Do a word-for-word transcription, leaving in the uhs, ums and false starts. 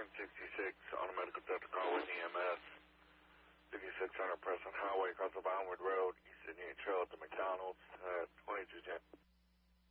one sixty-six on a medical center call with E M S. fifty-six hundred Preston Highway, across the Vinewood Road, East Indian Trail at the McDonald's. Uh,